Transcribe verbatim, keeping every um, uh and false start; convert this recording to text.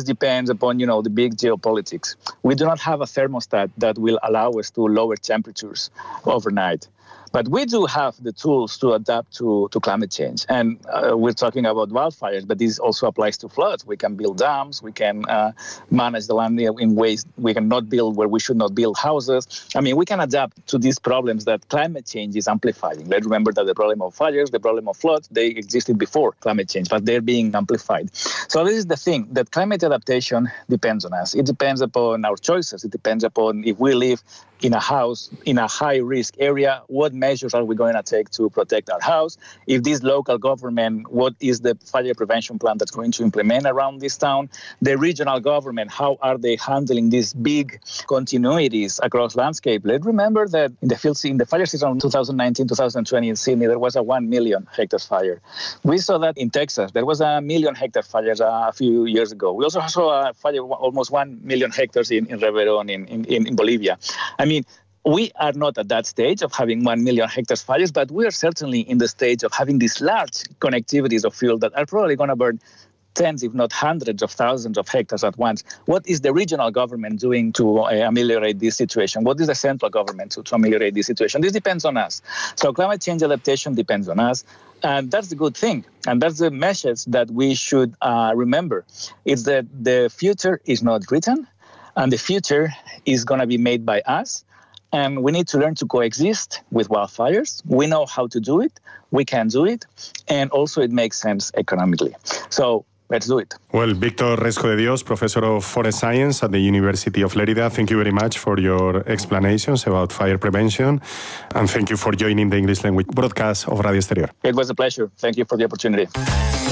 depends upon, you know, the big geopolitics. We do not have a thermostat that will allow us to lower temperatures overnight. But we do have the tools to adapt to, to climate change. And uh, we're talking about wildfires, but this also applies to floods. We can build dams. We can uh, manage the land in ways we cannot build where we should not build houses. I mean, we can adapt to these problems that climate change is amplifying. Let's remember that the problem of fires, the problem of floods, they existed before climate change, but they're being amplified. So this is the thing, that climate adaptation depends on us. It depends upon our choices. It depends upon if we live in a house in a high-risk area, what measures are we going to take to protect our house? If this local government, what is the fire prevention plan that's going to implement around this town? The regional government, how are they handling these big continuities across landscape? Let's remember that in the field, in the fire season of twenty nineteen to twenty twenty in Sydney, there was a one million hectares fire. We saw that in Texas. There was a million hectare fires a few years ago. We also saw a fire almost one million hectares in, in Riverón in, in, in Bolivia. I I mean, we are not at that stage of having one million hectares fires, but we are certainly in the stage of having these large connectivities of fuel that are probably going to burn tens, if not hundreds of thousands of hectares at once. What is the regional government doing to uh, ameliorate this situation? What is the central government to, to ameliorate this situation? This depends on us. So climate change adaptation depends on us. And that's the good thing. And that's the message that we should uh, remember. It's that the future is not written. And the future is going to be made by us. And we need to learn to coexist with wildfires. We know how to do it. We can do it. And also it makes sense economically. So let's do it. Well, Víctor Resco de Dios, Professor of Forest Science at the University of Lerida, thank you very much for your explanations about fire prevention. And thank you for joining the English language broadcast of Radio Exterior. It was a pleasure. Thank you for the opportunity.